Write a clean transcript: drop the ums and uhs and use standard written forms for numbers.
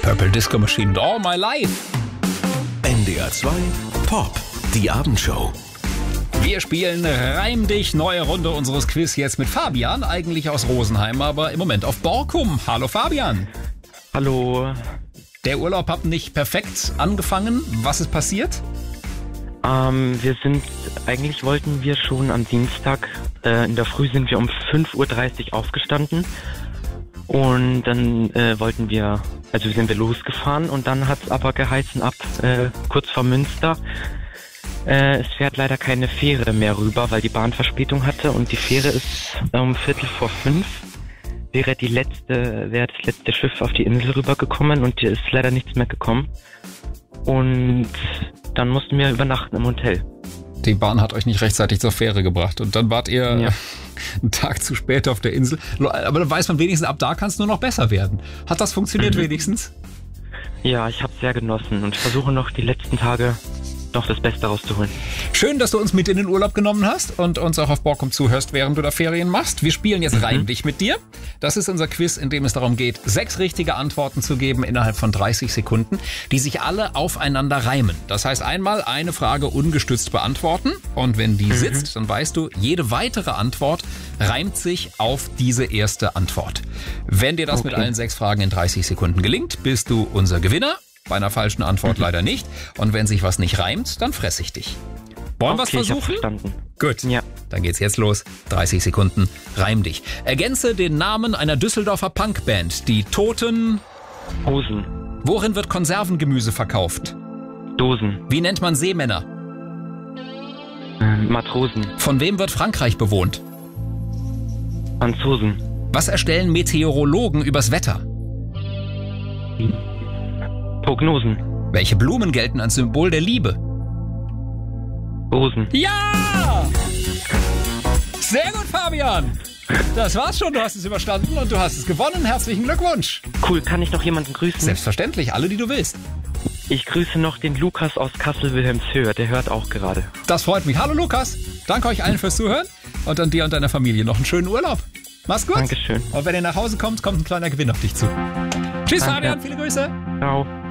Purple Disco Machine, All My Life. NDR 2 Pop, die Abendshow. Wir spielen Reim dich, neue Runde unseres Quiz jetzt mit Fabian, eigentlich aus Rosenheim, aber im Moment auf Borkum. Hallo Fabian. Hallo. Der Urlaub hat nicht perfekt angefangen. Was ist passiert? Eigentlich wollten wir schon am Dienstag, in der Früh sind wir um 5.30 Uhr aufgestanden und dann sind wir losgefahren und dann hat es aber geheißen kurz vor Münster, es fährt leider keine Fähre mehr rüber, weil die Bahn Verspätung hatte und die Fähre ist um 4:45 wäre das letzte Schiff auf die Insel rübergekommen und hier ist leider nichts mehr gekommen. Und dann mussten wir übernachten im Hotel. Die Bahn hat euch nicht rechtzeitig zur Fähre gebracht und dann wart ihr einen Tag zu spät auf der Insel. Aber dann weiß man wenigstens, ab da kann es nur noch besser werden. Hat das funktioniert wenigstens? Ja, ich habe es sehr genossen und versuche noch die letzten Tage noch das Beste rauszuholen. Schön, dass du uns mit in den Urlaub genommen hast und uns auch auf Borkum zuhörst, während du da Ferien machst. Wir spielen jetzt Reim dich mit dir. Das ist unser Quiz, in dem es darum geht, 6 richtige Antworten zu geben innerhalb von 30 Sekunden, die sich alle aufeinander reimen. Das heißt, einmal eine Frage ungestützt beantworten und wenn die sitzt, dann weißt du, jede weitere Antwort reimt sich auf diese erste Antwort. Wenn dir das mit allen 6 Fragen in 30 Sekunden gelingt, bist du unser Gewinner. Bei einer falschen Antwort leider nicht. Und wenn sich was nicht reimt, dann fresse ich dich. Wollen wir es versuchen? Ich hab's verstanden. Gut, ja. Dann geht's jetzt los. 30 Sekunden, reim dich. Ergänze den Namen einer Düsseldorfer Punkband. Die Toten... Hosen. Worin wird Konservengemüse verkauft? Dosen. Wie nennt man Seemänner? Matrosen. Von wem wird Frankreich bewohnt? Franzosen. Was erstellen Meteorologen übers Wetter? Prognosen. Welche Blumen gelten als Symbol der Liebe? Rosen. Ja! Sehr gut, Fabian! Das war's schon, du hast es überstanden und du hast es gewonnen. Herzlichen Glückwunsch! Cool, kann ich noch jemanden grüßen? Selbstverständlich, alle, die du willst. Ich grüße noch den Lukas aus Kassel-Wilhelmshöhe, der hört auch gerade. Das freut mich. Hallo Lukas, danke euch allen fürs Zuhören und an dir und deiner Familie noch einen schönen Urlaub. Mach's gut! Dankeschön. Und wenn ihr nach Hause kommt, kommt ein kleiner Gewinn auf dich zu. Tschüss, Danke. Fabian, viele Grüße! Ciao.